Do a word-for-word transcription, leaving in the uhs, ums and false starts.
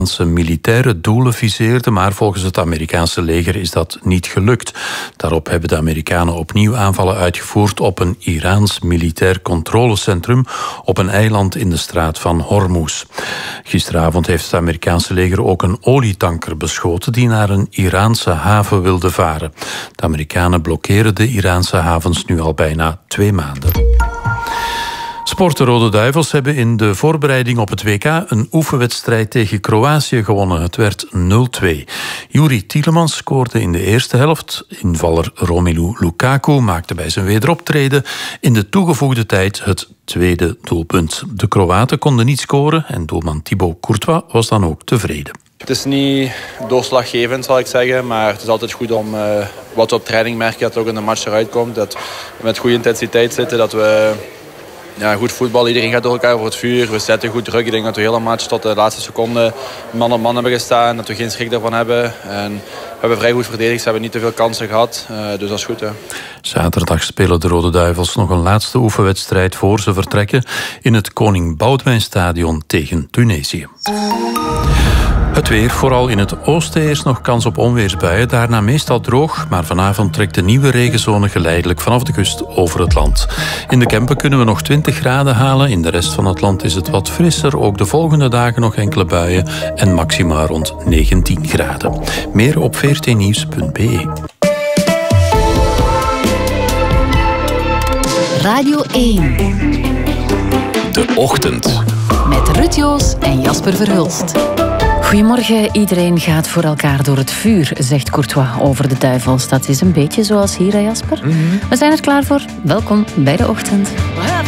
militaire doelen viseerde, maar volgens het Amerikaanse leger is dat niet gelukt. Daarop hebben de Amerikanen opnieuw aanvallen uitgevoerd op een Iraans militair controlecentrum op een eiland in de straat van Hormuz. Gisteravond heeft het Amerikaanse leger ook een olietanker beschoten die naar een Iraanse haven wilde varen. De Amerikanen blokkeren de Iraanse havens nu al bijna twee maanden. Sport de Rode Duivels hebben in de voorbereiding op het W K een oefenwedstrijd tegen Kroatië gewonnen. Het werd nul twee. Juri Tielemans scoorde in de eerste helft. Invaller Romelu Lukaku maakte bij zijn wederoptreden in de toegevoegde tijd het tweede doelpunt. De Kroaten konden niet scoren en doelman Thibaut Courtois was dan ook tevreden. Het is niet doorslaggevend, zal ik zeggen, maar het is altijd goed om uh, wat we op training merken dat ook in de match eruit komt. Dat we met goede intensiteit zitten, dat we ja, goed voetbal, iedereen gaat door elkaar voor het vuur. We zetten goed druk. Ik denk dat we de hele match tot de laatste seconde man op man hebben gestaan, dat we geen schrik daarvan hebben. En we hebben vrij goed verdedigd, ze hebben niet te veel kansen gehad, uh, dus dat is goed. Ja. Zaterdag spelen de Rode Duivels nog een laatste oefenwedstrijd voor ze vertrekken in het Koning Boudewijnstadion tegen Tunesië. Het weer, vooral in het oosten eerst nog kans op onweersbuien. Daarna meestal droog, maar vanavond trekt de nieuwe regenzone geleidelijk vanaf de kust over het land. In de Kempen kunnen we nog twintig graden halen. In de rest van het land is het wat frisser. Ook de volgende dagen nog enkele buien en maxima rond negentien graden. Meer op v r t nieuws punt b e. Radio één. De Ochtend. Met Ruud Joos en Jasper Verhulst. Goedemorgen, iedereen gaat voor elkaar door het vuur, zegt Courtois over de Duivels. Dat is een beetje zoals hier, hè Jasper? Mm-hmm. We zijn er klaar voor. Welkom bij De Ochtend.